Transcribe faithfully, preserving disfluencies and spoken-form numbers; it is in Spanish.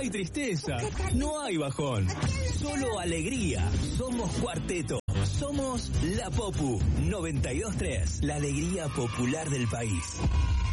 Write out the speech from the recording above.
hay tristeza, no hay bajón, solo alegría. Somos Cuarteto, somos La Popu noventa y dos punto tres, la alegría popular del país.